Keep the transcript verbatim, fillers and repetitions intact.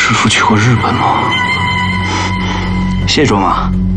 师傅去过日本吗？谢卓玛。